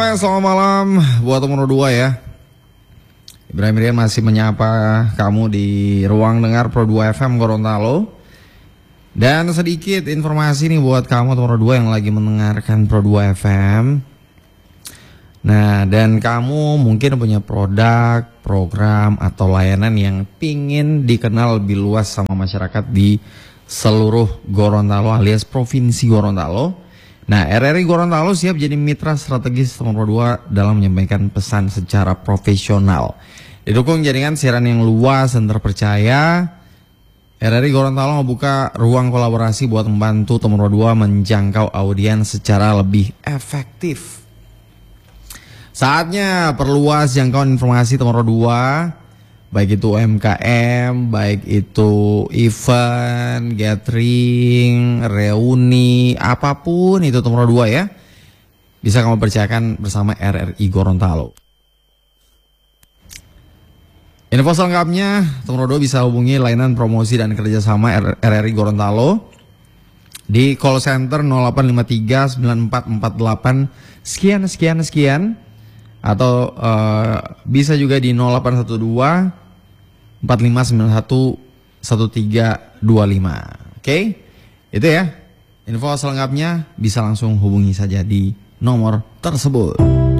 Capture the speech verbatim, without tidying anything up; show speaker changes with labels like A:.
A: Selamat malam buat nomor dua ya. Ibrahim Rian masih menyapa kamu di ruang dengar Pro dua F M Gorontalo. Dan sedikit informasi nih buat kamu nomor dua yang lagi mendengarkan Pro dua F M. Nah, dan kamu mungkin punya produk, program, atau layanan yang pingin dikenal lebih luas sama masyarakat di seluruh Gorontalo alias Provinsi Gorontalo. Nah, R R I Gorontalo siap jadi mitra strategis nomor dua dalam menyampaikan pesan secara profesional. Didukung jaringan siaran yang luas dan terpercaya, R R I Gorontalo membuka ruang kolaborasi buat membantu nomor dua menjangkau audiens secara lebih efektif. Saatnya perluas jangkauan informasi nomor dua, baik itu U M K M, baik itu event, gathering, reuni, apapun itu nomor dua ya. Bisa kamu percayakan bersama R R I Gorontalo. Info selengkapnya, nomor dua bisa hubungi layanan promosi dan kerjasama R R I Gorontalo di call center nol delapan lima tiga sembilan empat empat delapan sekian sekian sekian atau uh, bisa juga di nol delapan satu dua empat lima sembilan satu satu tiga dua lima. Oke, okay? Itu ya. Info selengkapnya bisa langsung hubungi saja di nomor tersebut.